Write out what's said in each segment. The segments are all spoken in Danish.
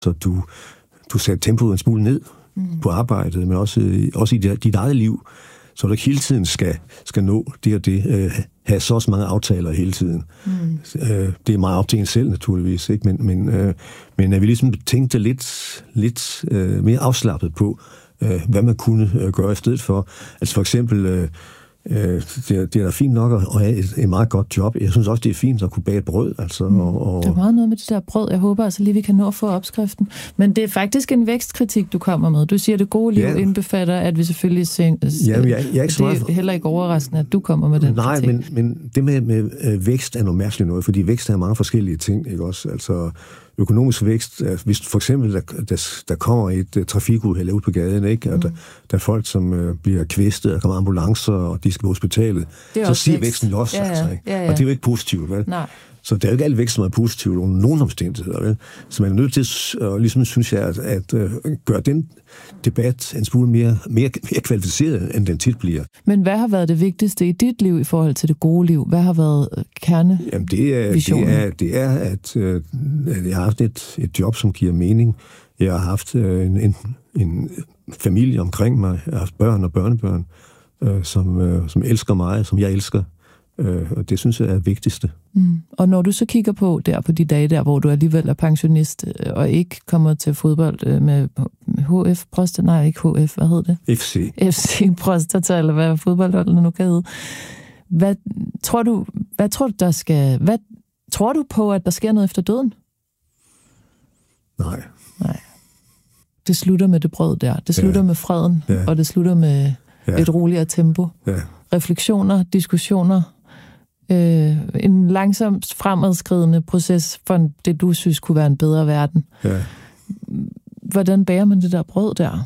Så du satte tempoet en smule ned på arbejdet, men også i dit eget liv, så du ikke hele tiden skal nå det og det, have så mange aftaler hele tiden. Det er meget op til en selv, naturligvis, ikke? Men at vi ligesom tænkte lidt mere afslappet på, hvad man kunne gøre i stedet for. Altså for eksempel, det er da fint nok at have et meget godt job. Jeg synes også, det er fint at kunne bage et brød. Altså, Der er meget noget med det der brød. Jeg håber altså lige, vi kan nå at få opskriften. Men det er faktisk en vækstkritik, du kommer med. Du siger, at det gode liv indbefatter, at vi selvfølgelig jeg er ikke så meget... Det er heller ikke overraskende, at du kommer med den kritik. Nej, men det med vækst er noget mærkeligt noget, fordi vækst er mange forskellige ting, ikke også? Altså økonomisk vækst, hvis for eksempel der kommer et trafikuheld ud på gaden, ikke? Og der er folk, som bliver kvæstet, og kommer ambulancer, og de skal på hospitalet, så siger væksten jo også, altså, ikke? Og det er jo ikke positivt, vel? Nej. Så det er jo ikke alt vækst, som er positivt under nogen omstændigheder, vel? Så man er nødt til, ligesom synes jeg, at gøre den debat en smule mere kvalificeret, end den tit bliver. Men hvad har været det vigtigste i dit liv i forhold til det gode liv? Hvad har været kernevisionen? Jamen det er, at jeg har haft et job, som giver mening. Jeg har haft en familie omkring mig. Jeg har haft børn og børnebørn, som elsker mig, som jeg elsker. Og det synes jeg er det vigtigste. Og når du så kigger på de dage der, hvor du alligevel er pensionist, og ikke kommer til fodbold med HF Prostata, nej ikke HF, hvad hed det? FC Prostata, eller hvad fodboldholdene nu kan hedde. Hvad tror du på, at der sker noget efter døden? Nej. Det slutter med det brød der. Det slutter med freden, og det slutter med et roligere tempo. Ja. Refleksioner, diskussioner, en langsomt fremadskridende proces for det, du synes kunne være en bedre verden. Ja. Hvordan bager man det der brød der?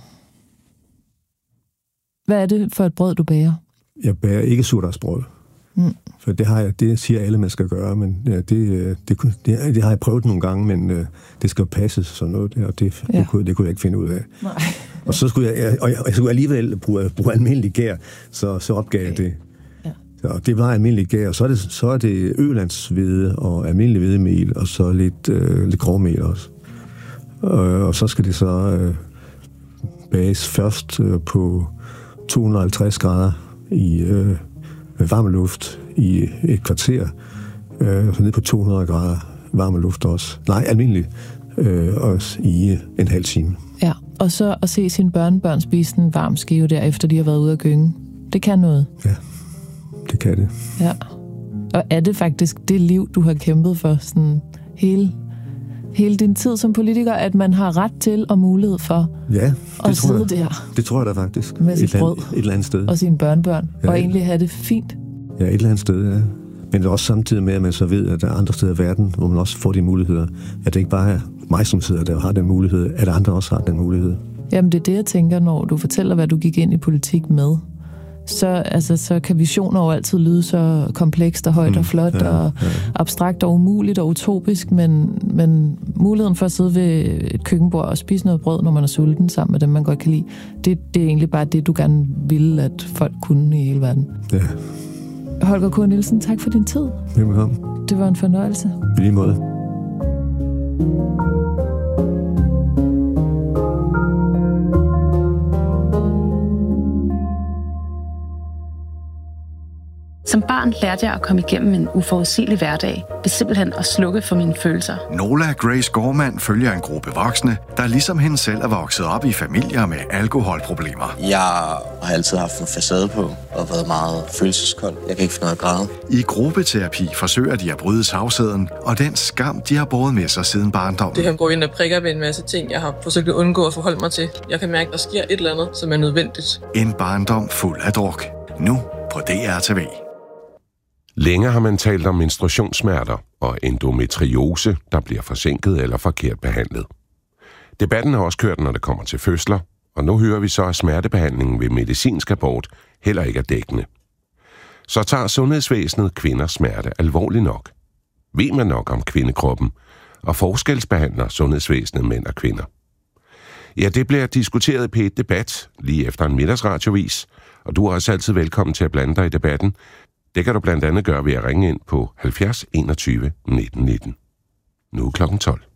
Hvad er det for et brød, du bager? Jeg bager ikke surdejsbrød. For det siger alle, man skal gøre, men det har jeg prøvet nogle gange, men det skal jo passe sådan noget der, og det kunne jeg ikke finde ud af. Nej. Og så skulle jeg skulle alligevel bruge almindelig gær, så opgav jeg det. Ja. Så det var almindelig gær, og så er det ølandshvede og almindelig hvedemel, og så lidt grovmel også. Og så skal det så bages først på 250 grader i varme luft i et kvarter, så ned på 200 grader varme luft også. Nej, almindeligt, også i en halv time. Ja, og så at se sine børnebørn spise en varm skive der, efter de har været ude at gynge. Det kan noget. Ja, det kan det. Ja. Og er det faktisk det liv, du har kæmpet for sådan hele din tid som politiker, at man har ret til og mulighed for at sidde der? Det tror jeg da faktisk. Med sit brød. Et eller andet sted. Og sine børnebørn. Ja, og egentlig have det fint. Ja, et eller andet sted, ja. Men det er også samtidig med, at man så ved, at der er andre steder i verden, hvor man også får de muligheder. At det ikke bare er mig, som sidder der og har den mulighed, at andre også har den mulighed. Jamen, det er det, jeg tænker, når du fortæller, hvad du gik ind i politik med. Så kan visioner jo altid lyde så komplekst og højt og flot og abstrakt og umuligt og utopisk, men muligheden for at sidde ved et køkkenbord og spise noget brød, når man er sulten sammen med dem, man godt kan lide, det er egentlig bare det, du gerne ville, at folk kunne i hele verden. Ja. Holger K. Nielsen, tak for din tid. Velbekomme. Det var en fornøjelse. I lige måde. Som barn lærte jeg at komme igennem en uforudsigelig hverdag ved simpelthen at slukke for mine følelser. Nola Grace Gorman følger en gruppe voksne, der ligesom hende selv er vokset op i familier med alkoholproblemer. Jeg har altid haft en facade på og været meget følelseskold. Jeg kan ikke finde noget at græde. I gruppeterapi forsøger de at bryde tavsheden og den skam, de har båret med sig siden barndommen. Det her går ind og prikker ved en masse ting, jeg har forsøgt at undgå at forholde mig til. Jeg kan mærke, at der sker et eller andet, som er nødvendigt. En barndom fuld af druk. Nu på DRTV. Længe har man talt om menstruationssmerter og endometriose, der bliver forsinket eller forkert behandlet. Debatten har også kørt, når det kommer til fødsler, og nu hører vi så, at smertebehandlingen ved medicinsk abort heller ikke er dækkende. Så tager sundhedsvæsenet kvinders smerte alvorligt nok? Ved man nok om kvindekroppen? Og forskelsbehandler sundhedsvæsenet mænd og kvinder? Ja, det bliver diskuteret i P1 Debat lige efter en middagsradiovis, og du er også altid velkommen til at blande dig i debatten. Det kan du blandt andet gøre ved at ringe ind på 70 21 19 19. Nu 12.